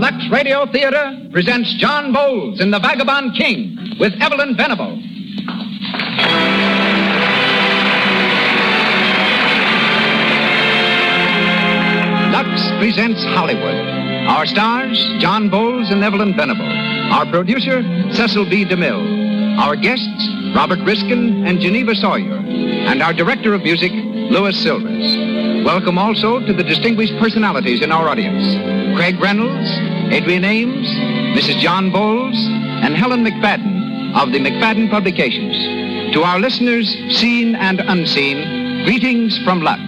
Lux Radio Theater presents John Bowles in The Vagabond King with Evelyn Venable. Lux presents Hollywood. Our stars, John Bowles and Evelyn Venable. Our producer, Cecil B. DeMille. Our guests, Robert Riskin and Geneva Sawyer. And our director of music, Louis Silvers. Welcome also to the distinguished personalities in our audience. Craig Reynolds, Adrian Ames, Mrs. John Bowles, and Helen McFadden of the McFadden Publications. To our listeners, seen and unseen, greetings from Lux.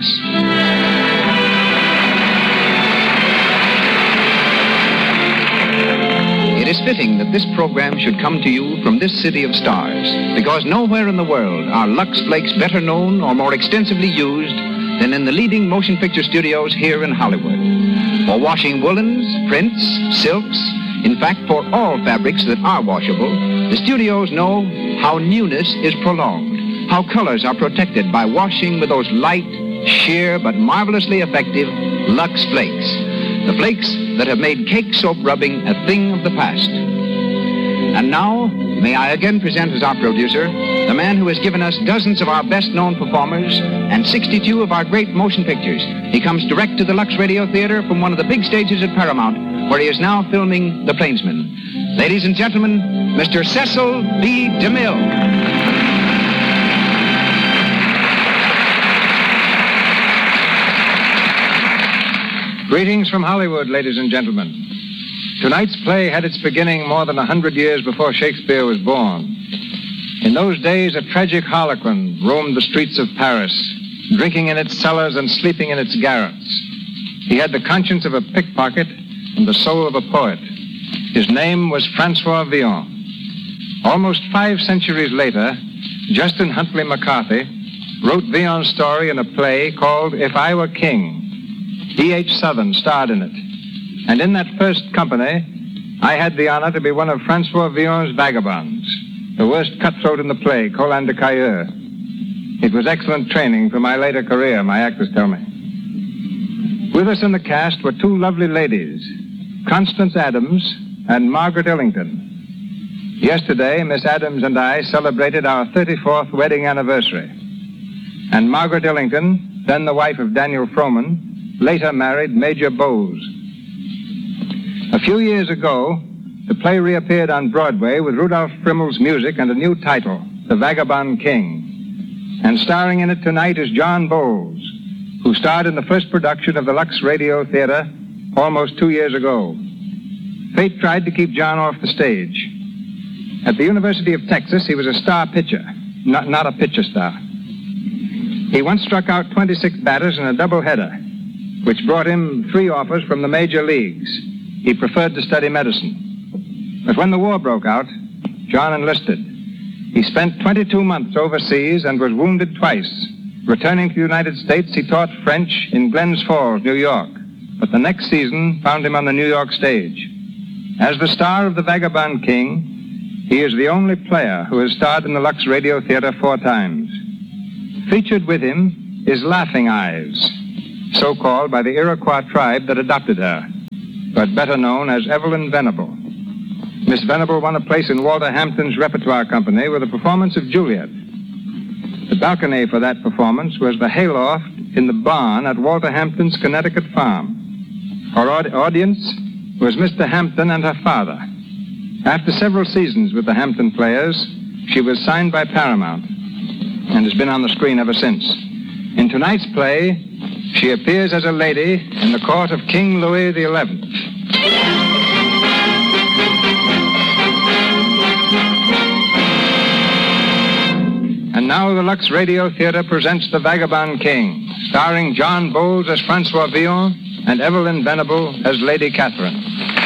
It is fitting that this program should come to you from this city of stars, because nowhere in the world are Lux Flakes better known or more extensively used than in the leading motion picture studios here in Hollywood. For washing woolens, prints, silks, in fact, for all fabrics that are washable, the studios know how newness is prolonged, how colors are protected by washing with those light, sheer, but marvelously effective Lux Flakes. The flakes that have made cake soap rubbing a thing of the past. And now, may I again present as our producer, the man who has given us dozens of our best-known performers and 62 of our great motion pictures. He comes direct to the Lux Radio Theater from one of the big stages at Paramount, where he is now filming The Plainsman. Ladies and gentlemen, Mr. Cecil B. DeMille. Greetings from Hollywood, ladies and gentlemen. Tonight's play had its beginning more than 100 years before Shakespeare was born. In those days, a tragic harlequin roamed the streets of Paris, drinking in its cellars and sleeping in its garrets. He had the conscience of a pickpocket and the soul of a poet. His name was Francois Villon. Almost 5 centuries later, Justin Huntley McCarthy wrote Villon's story in a play called If I Were King. E.H. Southern starred in it. And in that first company, I had the honor to be one of Francois Villon's vagabonds, the worst cutthroat in the play, Colin de Cailleux. It was excellent training for my later career, my actors tell me. With us in the cast were 2 lovely ladies, Constance Adams and Margaret Ellington. Yesterday, Miss Adams and I celebrated our 34th wedding anniversary. And Margaret Ellington, then the wife of Daniel Frohman, later married Major Bowes. A few years ago, the play reappeared on Broadway with Rudolph Frimmel's music and a new title, The Vagabond King. And starring in it tonight is John Bowles, who starred in the first production of the Lux Radio Theater almost 2 years ago. Fate tried to keep John off the stage. At the University of Texas, he was a star pitcher, not a pitcher star. He once struck out 26 batters in a doubleheader, which brought him 3 offers from the major leagues. He preferred to study medicine. But when the war broke out, John enlisted. He spent 22 months overseas and was wounded twice. Returning to the United States, he taught French in Glens Falls, New York. But the next season found him on the New York stage. As the star of The Vagabond King, he is the only player who has starred in the Lux Radio Theater 4 times. Featured with him is Laughing Eyes, so called by the Iroquois tribe that adopted her, but better known as Evelyn Venable. Miss Venable won a place in Walter Hampton's repertoire company with a performance of Juliet. The balcony for that performance was the hayloft in the barn at Walter Hampton's Connecticut farm. Her audience was Mr. Hampton and her father. After several seasons with the Hampton Players, she was signed by Paramount and has been on the screen ever since. In tonight's play, she appears as a lady in the court of King Louis XI. And now the Lux Radio Theater presents The Vagabond King, starring John Bowles as Francois Villon and Evelyn Venable as Lady Catherine.